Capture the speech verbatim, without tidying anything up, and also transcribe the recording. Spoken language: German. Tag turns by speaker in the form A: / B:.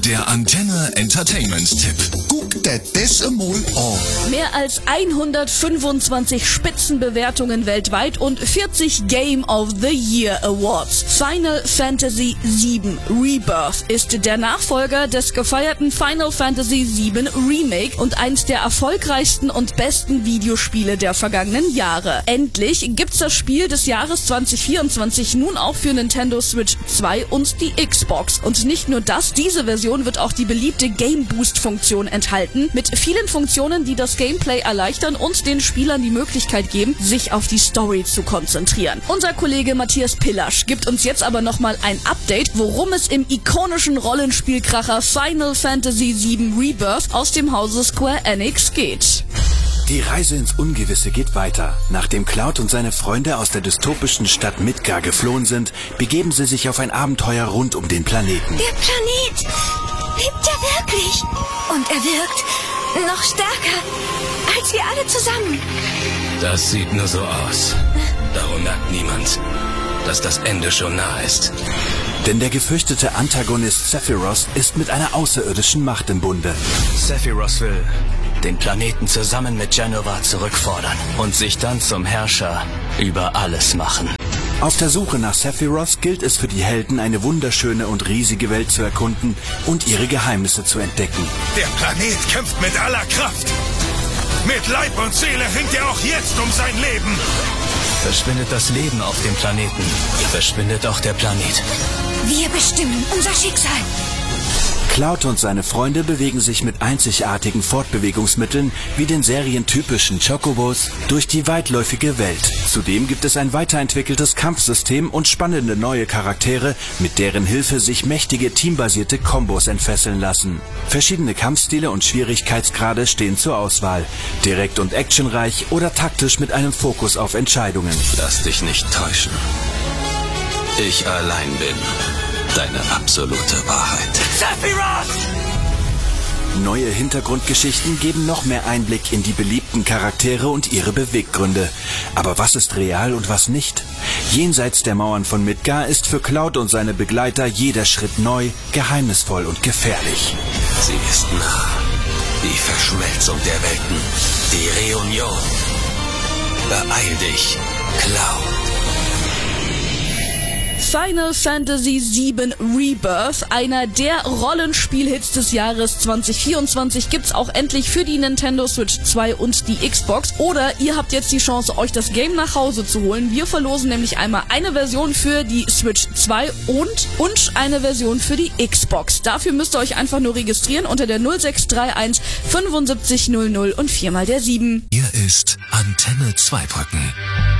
A: Der Antenne Entertainment-Tipp.
B: Guck dir das einmal an.
C: Mehr als hundertfünfundzwanzig Spitzenbewertungen weltweit und vierzig Game of the Year Awards. Final Fantasy sieben Rebirth ist der Nachfolger des gefeierten Final Fantasy sieben Remake und eins der erfolgreichsten und besten Videospiele der vergangenen Jahre. Endlich gibt's das Spiel des Jahres zwanzig vierundzwanzig nun auch für Nintendo Switch zwei und die Xbox. Und nicht nur das, diese Version wird auch die beliebte Game Boost Funktion enthalten, mit vielen Funktionen, die das Gameplay erleichtern und den Spielern die Möglichkeit geben, sich auf die Story zu konzentrieren. Unser Kollege Matthias Pillasch gibt uns jetzt aber nochmal ein Update, worum es im ikonischen Rollenspielkracher Final Fantasy sieben Rebirth aus dem Hause Square Enix geht.
D: Die Reise ins Ungewisse geht weiter. Nachdem Cloud und seine Freunde aus der dystopischen Stadt Midgar geflohen sind, begeben sie sich auf ein Abenteuer rund um den Planeten.
E: Der Planet lebt ja wirklich. Und er wirkt noch stärker als wir alle zusammen.
F: Das sieht nur so aus. Darum merkt niemand, dass das Ende schon nah ist.
D: Denn der gefürchtete Antagonist Sephiroth ist mit einer außerirdischen Macht im Bunde.
F: Sephiroth will den Planeten zusammen mit Jenova zurückfordern und sich dann zum Herrscher über alles machen.
D: Auf der Suche nach Sephiroth gilt es für die Helden, eine wunderschöne und riesige Welt zu erkunden und ihre Geheimnisse zu entdecken.
G: Der Planet kämpft mit aller Kraft. Mit Leib und Seele ringt er auch jetzt um sein Leben.
F: Verschwindet das Leben auf dem Planeten, verschwindet auch der Planet.
E: Wir bestimmen unser Schicksal.
D: Cloud und seine Freunde bewegen sich mit einzigartigen Fortbewegungsmitteln wie den serientypischen Chocobos durch die weitläufige Welt. Zudem gibt es ein weiterentwickeltes Kampfsystem und spannende neue Charaktere, mit deren Hilfe sich mächtige teambasierte Kombos entfesseln lassen. Verschiedene Kampfstile und Schwierigkeitsgrade stehen zur Auswahl. Direkt und actionreich oder taktisch mit einem Fokus auf Entscheidungen.
F: Lass dich nicht täuschen. Ich allein bin deine absolute Wahrheit.
G: Sephiroth!
D: Neue Hintergrundgeschichten geben noch mehr Einblick in die beliebten Charaktere und ihre Beweggründe. Aber was ist real und was nicht? Jenseits der Mauern von Midgar ist für Cloud und seine Begleiter jeder Schritt neu, geheimnisvoll und gefährlich.
F: Sie ist nah. Die Verschmelzung der Welten. Die Reunion. Beeil dich, Cloud.
C: Final Fantasy sieben Rebirth, einer der Rollenspielhits des Jahres zwanzig vierundzwanzig, gibt's auch endlich für die Nintendo Switch zwei und die Xbox. Oder ihr habt jetzt die Chance, euch das Game nach Hause zu holen. Wir verlosen nämlich einmal eine Version für die Switch zwei und, und eine Version für die Xbox. Dafür müsst ihr euch einfach nur registrieren unter der null sechs drei eins fünfundsiebzig null null und viermal der sieben.
A: Hier ist Antenne Zweibrücken.